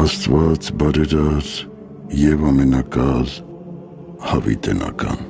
Աստված բարերար և ամենակար հավիտենական,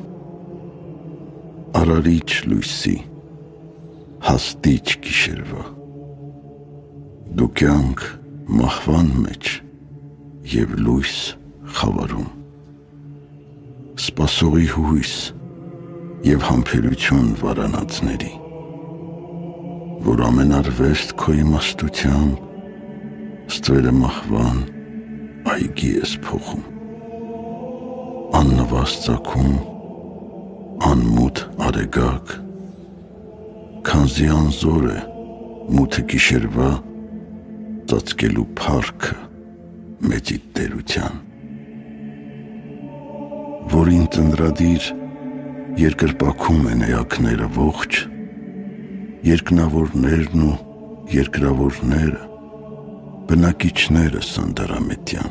արարիչ լույսի, հաստիչ գիշերվա, դու կյանք մահվան մեջ և լույս խավարում, սպասողի հույս և համբերություն վարանածների, որ ամենարվեստ քո իմաստությամբ ստվերը մահվան այգի ես փոխում, աննվաստ ծագում, անմութ արեգակ, քանզի անզոր է մութը գիշերվա ծածկելու փառքը մեծի տերության, որին ծնրադիր երկրպագում են էակները ողջ, երկնավորներն ու երկրավորները, բնակիչները սանդարամետյան,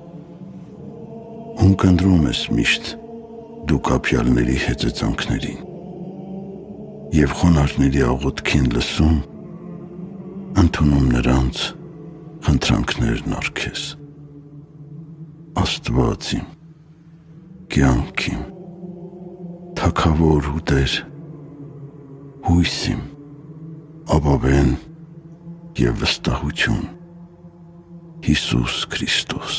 ում կնդրում ես միշտ դու կապյալների հեծեծանքներին և խոնարհների աղոթքին լսում, ընդունում նրանց խնդրանքներն առքես, Աստված իմ, կյանք իմ, թագավոր ու Տեր, հույս իմ, ապավեն և վստահություն, Հիսուս Քրիստոս,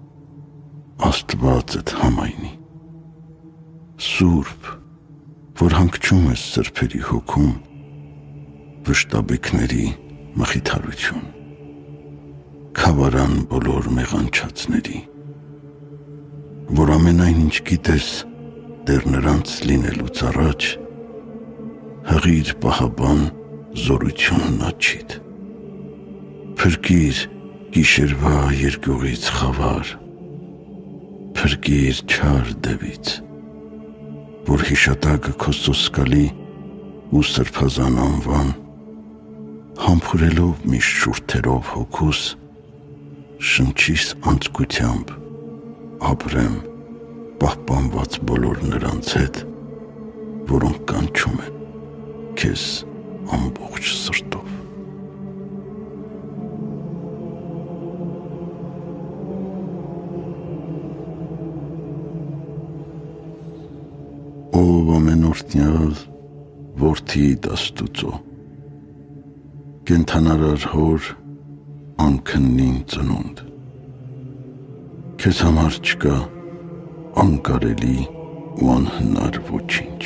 Աստվածդ համայնի, Սուրբ, որ հանգչում ես սրբերի հոգում, վշտաբեքների մխիթարություն, քավարան բոլոր մեղանչածների, որ ամենայն ինչ գիտես դեռ նրանց լինելուց առաջ, հղիր պահաբան զորությունն աչիդ, փրկիր գիշերվա երկյուղից խավար, փրկիր չար դևից, որ հիշատակը քո սոսկալի ու սրբազան անվան, համբուրելով միշտ շուրթերով հոգուս, շնչիս անձկությամբ, ապրեմ պահպանված բոլոր նրանց հետ, որոնք կանչում են քեզ ամբողջ սրտով։ Ով ամենօրհնյալ որդիդ Աստուծո, կենդանարար հոր անքննին ծնունդ, քեզ համար չկա անկարելի ու անհնար ոչինչ,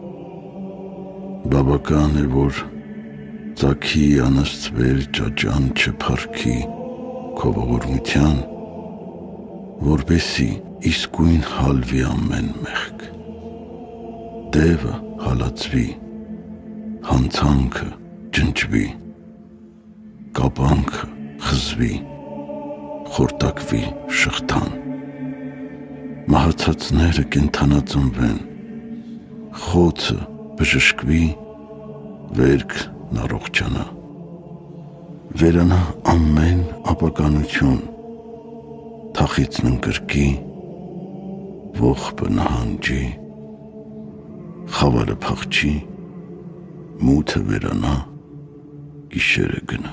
բավական է, որ ծագի անըստվեր ճաճան չփառքի քո ողորմության, որպեսզի իսկույն հալվի ամեն մեղք, դևը հալածվի, հանցանքը ջնջվի, կապանքը խզվի, խորտակվի շղթան, մահացածները կենդանածնվեն, խոցը բժշկվի, վերքն առողջանա, վերանա ամեն ապականություն, թախիծն ընկրկի, ողբը նահանջի, խավարը փախչի, մութը վերանա, գիշերը գնա,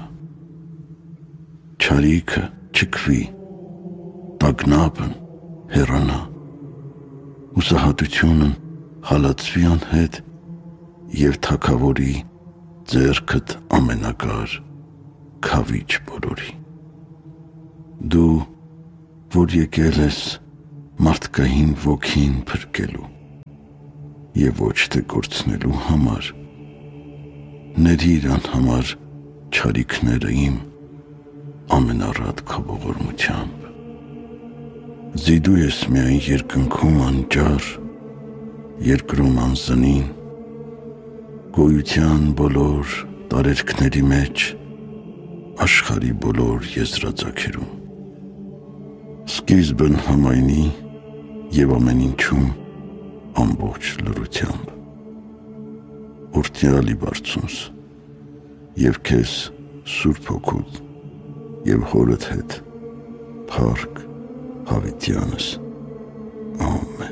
չարիքը չքվի, տագնապն հեռանա, հուսահատությունն հալածվի անհետ և թագավորի ձեռքդ ամենակար քավիչ բոլորի, դու, որ եկել ես մարդկային ոգին փրկելու և ոչ թե կորցնելու համար, ներիր անհամար չարիքները իմ ամենառատ քո ողորմությամբ, զիդու ես միայն երկնքում անճար, երկրում անզնին, գոյության բոլոր տարերքների մեջ, աշխարհի բոլոր եզրածագերում, սկիզբն համայնի և ամեն ինչում ամբողջ լրությամբ, օրհնյալի բարձունս և քեզ Սուրբ Հոգուդ և հորդ հետ փառք հավիտյանս, ամեն։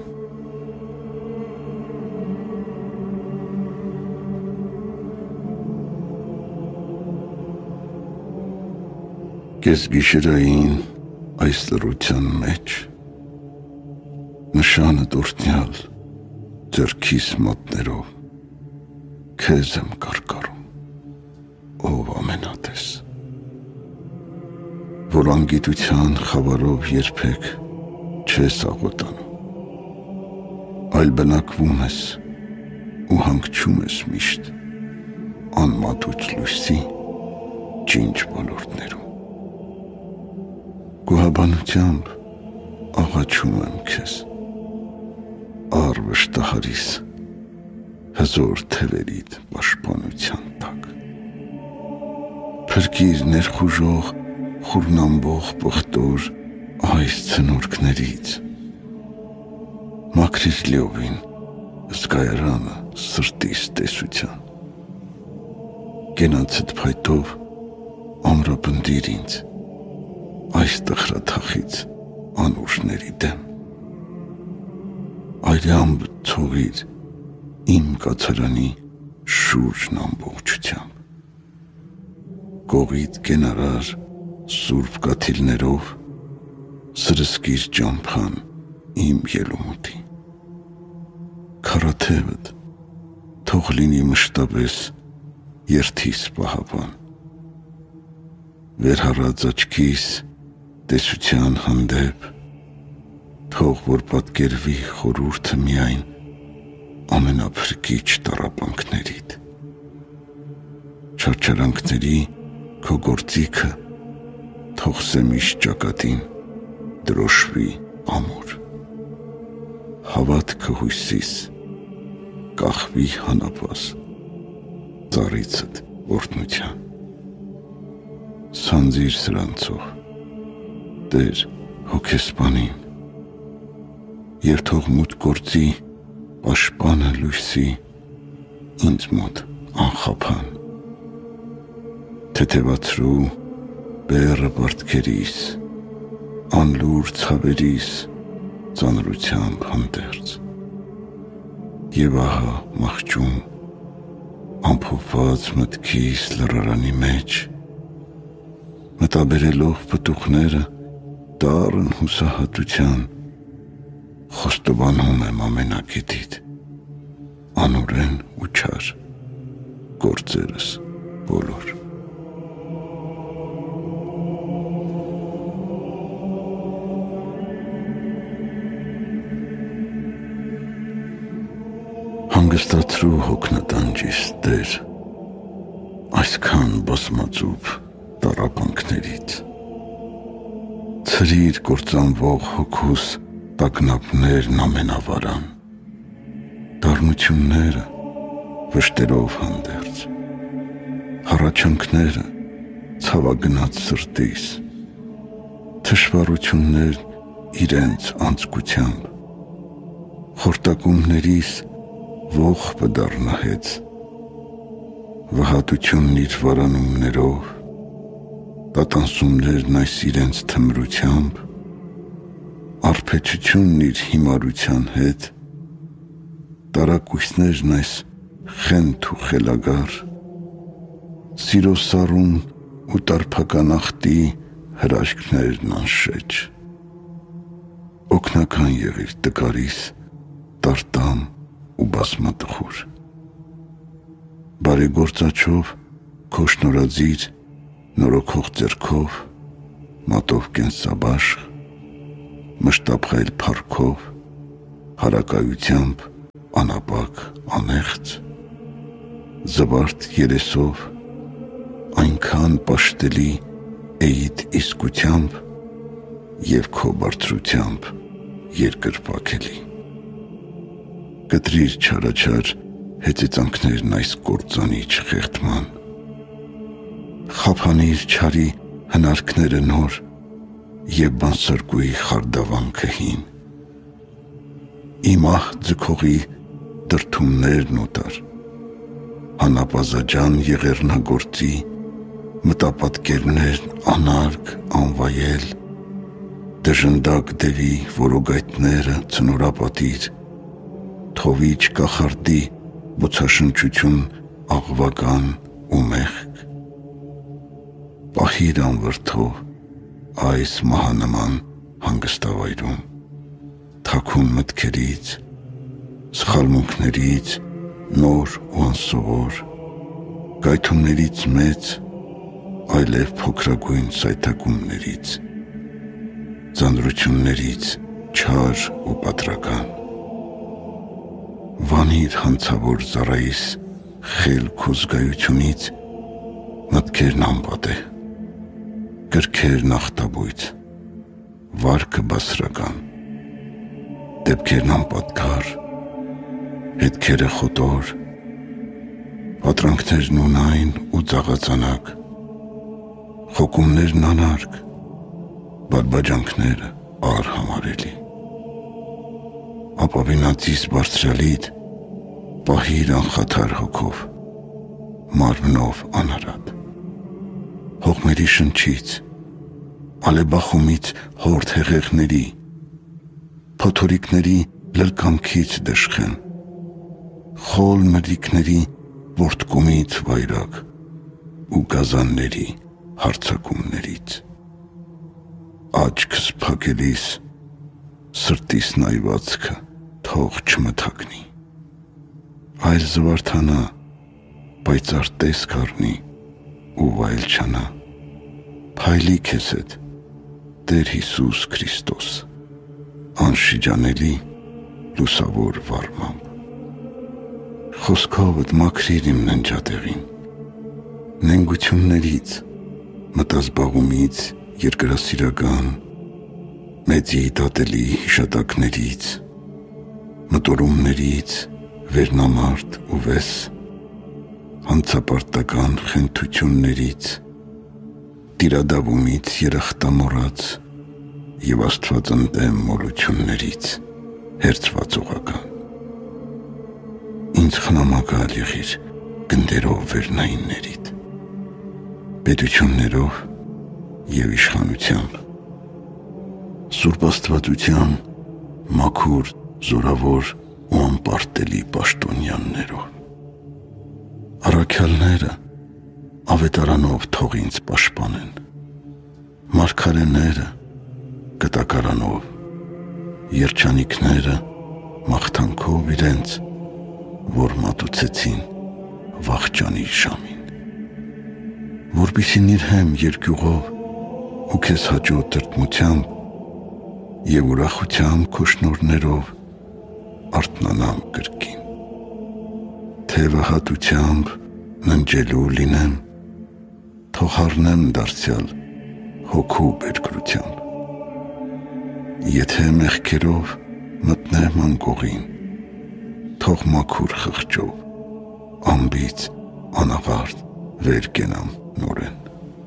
Կես գիշերային այս լռության մեջ նշանը դուրտնյալ ձեռքիս մատներով քեզ եմ կարկառում, ով ամենատես, որ անգիտության խավարով երբեք չես աղոտանում, այլ բնակվում ես ու հանգչում ես միշտ անմատուց լույսի ջինջ ոլորտներում։ Գոհաբանությամբ աղաչում եմ քեզ, առ վշտահարիս հզոր թևերիդ պաշտպանության տակ։ Փրկիր ներխուժող խուրնամբող պղտոր այս ցնորքներից, մաքրիր լիովին զգայարանը սրտիս տեսության, կենացդ փայտով ամրապնդիր ինձ այս տխրաթախից անուշների դեմ, այրամբ ցողիր իմ կացարանի շուրջն ամբողջությամբ, կողիդ կենարար սուրբ կաթիլներով սրսկիր ճամփան իմ ելումուտի, քարաթևդ թող լինի մշտապես երթիս պահապան, վերհառած աչքիս տեսության հանդեպ, թող որ պատկերվի խորհուրդը միայն ամենափրկիչ տառապանքներիդ, չարչարանքների քո գործիքը թող սեմիշ ճակատին դրոշվի ամուր, հավատքը հույսիս կախվի հանապաս ծառիցդ օրհնության, սանձիր սրանցող Տեր հոգեսպանին, և թող մութ գործի պաշտպանը լույսի ինձ մոտ անխափան, թեթևացրու բեռը պարտքերիս, անլուր ցավերիս ծանրությամբ հանդերձ, և ահա մահճում ամփոփված մտքիս լռարանի մեջ, մտաբերելով պտուղները դառն հուսահատության, խոստովանում եմ ամենակետիդ, անօրեն ու չար գործերս բոլոր։ Հանգստացրու հոգնատանջիս Տեր, այսքան բազմածուփ տառապանքներից, ցրիր կործանվող հոգուս տագնապներն ամենավարան, դառնությունները վշտերով հանդերձ, հառաչանքները ցավագնաց սրտիս, թշվառություններն իրենց անձկությամբ, խորտակումներիս ողբը դառնահեց, վհատությունն իր վարանումներով, տատանսումներն այս իրենց թմրությամբ, արբեցությունն իր հիմարության հետ, տարակույսներն այս խենթ ու խելագար, սիրո սառուն ու տարփականախտի հրաշքներն անշեջ, օգնական եղիր տկարիս տարտամ ու բազմատխուր, բարեգործաչով քո շնորհածիր նորոգող ձեռքով, մատով կենսաբաշխ, մշտապխայլ փառքով, հարակայությամբ անապակ անեղծ, զվարթ երեսով, այնքան պաշտելի էիդ իսկությամբ և քո բարձրությամբ երկրպագելի, կտրիր չարաչար հեծեծանքներն այս կործանիչ խեղդման, խափանիր չարի հնարքները նոր և բանսարկուի խարդավանքը հին, իմ ահ ձգողի դրդումներն օտար, հանապազաջան եղեռնագործի մտապատկերներն անարգ անվայել, դժնդակ դևի որոգայթները ցնորապատիր, թովիչ կախարդի բոցաշնչություն աղվական ու մեղք, պահիր անվրդով այս մահանման հանգստավայրում, թաքուն մտքերից, սխալմունքներից, նոր ու անսովոր, գայթումներից մեծ, այլև փոքրագույն սայթակումներից, ձանձրություններից չար ու պատրական։ Վանիր հանցավոր զառայիս խելք ու զգայությունից մտքերն անպատեհ, կրքերն ախտաբույծ, վարքը բասրական, դեպքերն անպատկար, հետքերը խոտոր, պատրանքներն ունայն ու ծաղածանակ, խոկումներն անարգ, բարբաջանքները արհամարելի։ Ապավինածիս բարձրալիդ պահիր անխաթար հոգով, մարմնով անարատ, հողմերի շնչից, ալեբախումից հորդ հեղեղների, փոթորիկների լլկանքից դժխեն, խոլ մրրիկների որդկումից վայրակ ու գազանների հարցակումներից։ Աչքս փակելիս սրտիս նայվածքը թող չմթակնի, այլ զվարթանա, պայծառ տեսք առնի ու վայելչանա, փայլի քեզ հետ Տեր Հիսուս Քրիստոս, անշիջանելի լուսավոր վառմամբ։ Խոսքովդ մաքրիր իմ ննջատեղին, նենգություններից, մտազբաղումից, երկրասիրական, մեծի դատելի հիշատակներից, մտորումներից, վերնամարդ ու վես, հանցապարտական խենթություններից, տիրադավումից երախտամոռաց և աստվածընդեմ մոլություններից հերձվածողական։ Ինձ խնամակալ եղիր գնդերով վերնայիններիդ, պետություններով և իշխանությամբ, Սուրբ Աստվածության մաքուր, զորավոր ու անպարտելի պաշտոնյաներով։ Առաքյալները ավետարանով թող ինձ պաշտպանեն, մարգարեները կտակարանով, երջանիկները մաղթանքով իրենց, որ մատուցեցին վախճանի ժամին, որպեսզի նիրհեմ երկյուղով ու քեզ հաճո տրտմությամբ և ուրախությամբ քո շնորհներով արթնանամ կրկին, թևը հատությամբ ննջելու լինեմ, թող հառնեմ դարձյալ հոգու բերկրությամբ, եթե մեղքերով մտնեմ անկողին, թող մաքուր խղճով անբիծ անաղարտ վեր կենամ նորեն։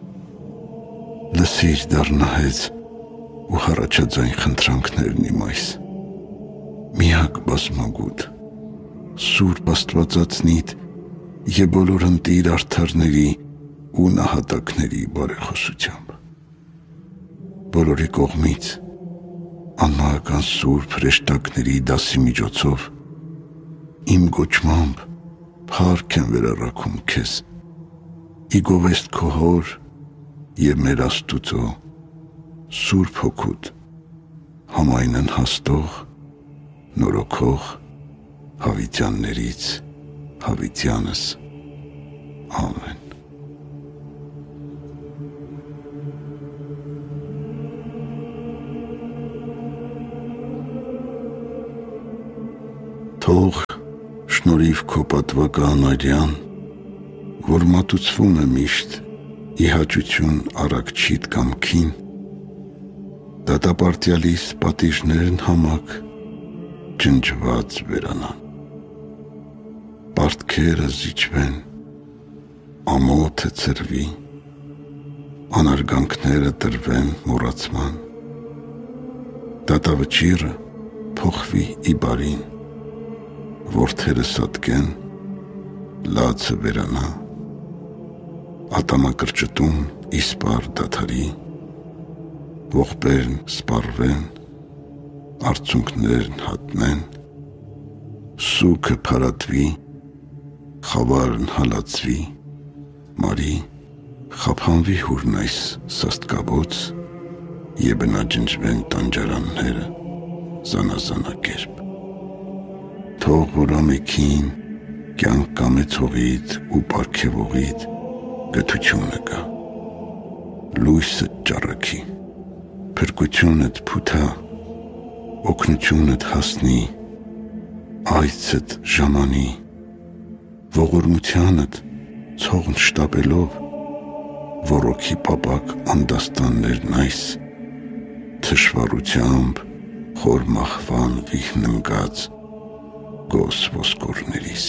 Լսիր դառնահեծ ու հառաջաձայն խնդրանքներն իմ այս, միակ բազմագութ, Սուրբ Աստվածածնիդ և բոլոր ընտիր արդարների ու նահատակների բարեխոսությամբ, բոլորի կողմից անմահական սուրբ հրեշտակների դասի միջոցով իմ գոչմամբ փառք եմ վերառաքում քեզ, ի գովեստ քո հոր և մեր Աստուծո Սուրբ Հոգուդ համայնն հաստող, նորոգող հավիտյաններից հավիտյանս։ Ամեն։ Թող շնորհիվ քո պատվական արյան, որ մատուցվում է միշտ ի հաճություն առաքչիդ կամքին, դատապարտյալիս պատիժներն համակ ջնջված վերանան, պարտքերը զիջվեն, ամոթը ցրվի, անարգանքները տրվեն մոռացման, դատավճիռը փոխվի ի բարին, որդերը սատկեն, լացը վերանա, ատամակրճտում իսպար դադարի, ողբերն սպառվեն, արցունքներն հատնեն, սուքը փարատվի, խավարն հալածվի, մարի խափանվի հուրն այս սաստկաբոց եւ բնաջնջվեն տանջարանները զանազանակերպ։ Թող որ ամեքին կյանք կամեցողիդ ու պարգևողիդ գթությունը կա, լույսը ճառագի, փրկությունդ փութա, օգնությունդ հասնի, այցդ ժամանի, ողորմությանդ ցողն շտապելով, ոռոգի պապակ անդաստաններն այս, թշվառությամբ խոր մահվան վիհն ընկած գոս ոսկորներիս,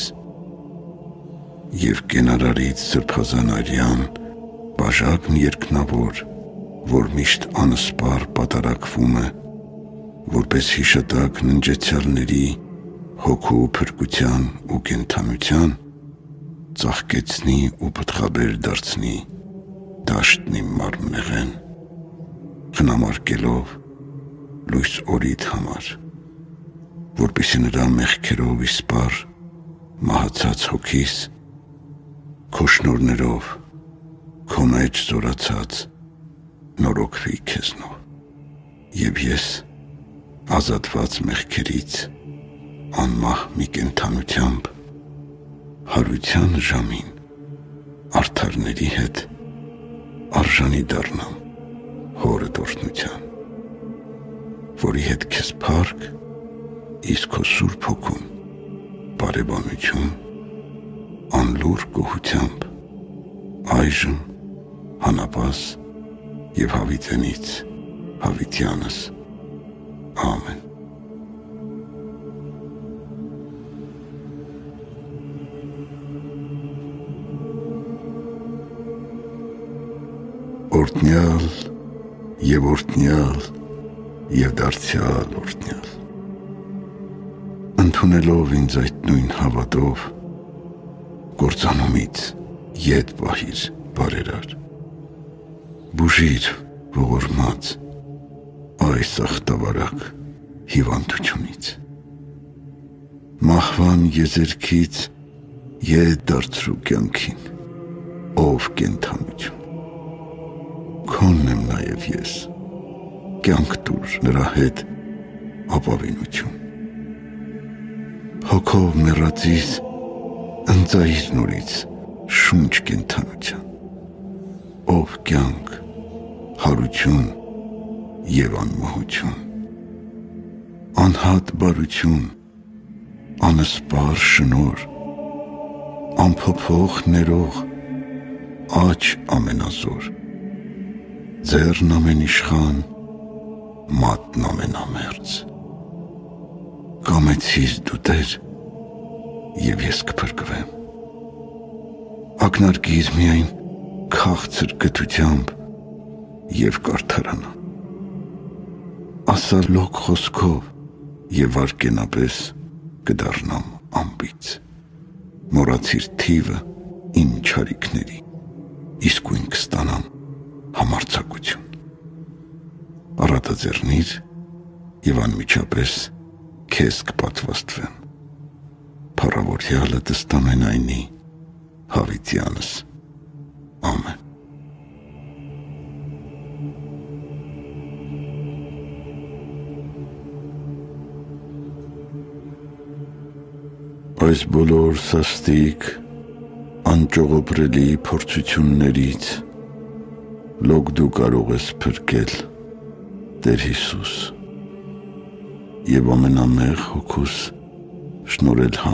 և կենարարից սրբազան արյան բաժակն երկնավոր, որ միշտ անսպար պատարակվում է, որպես հիշատակ ննջեցյալների հոգու փրկության ու կենդանության, ծաղկեցնի ու պտղաբեր դարձնի դաշտն իմ մարմնեղեն, խնամարկելով լույս օրիդ համար, որպեսզի նրա մեղքերով իսպար մահացած հոգիս, քո շնորհներով, քո մեջ զորացած նորոգվի քեզնով, և ես ազատված մեղքերից անմահ մի կենդանությամբ հարության ժամին արդարների հետ արժանի դառնամ հորդ օրհնության, որի հետ քեզ փառք, իսկ քո Սուրբ Հոգուն բարեբանություն անլուր գոհությամբ այժմ հանապաս և հավիտենից հավիտյանս ամեն։ Օրհնյալ և օրհնյալ և դարձյալ օրհնյալ, ընդունելով ինձ այդ նույն հավատով, կործանումից ետ պահիր բարերար, բուժիր ողորմած այս ախտավարակ հիվանդությունից, մահվան եզերքից ետ դարձրու կյանքին, ով կենդանություն, քոնն եմ նաև ես, կյանք տուր նրա հետ ապավինություն, հոգով մեռածից ընծայիր նորից շունչ կենդանության, ով կյանք, հարություն և անմահություն, անհատ բարություն, անսպար շնորհ, անփոփոխ ներող, աջ ամենազոր, ձեռն ամենիշխան, մատն ամենամերձ, կամեցիր դու Տեր, և ես կփրկվեմ, ակնարկիր միայն քաղցր գթությամբ և կարդարանամ, ասա լոկ խոսքով և վարկենապես կդառնամ անբիծ, մոռացիր թիվը իմ չարիքների, իսկույն կստանամ համարձակություն, առատաձեռնիր և անմիջապես քեզ կպատվաստվեմ, փառավորյալը տստամենայնի հավիտյանս ամեն։ Այս բոլոր սաստիկ անճողոպրելի փորձություններից լոկ դու կարող ես փրկել, Տեր Հիսուս, և ամենամեղ հոգուս շնորհել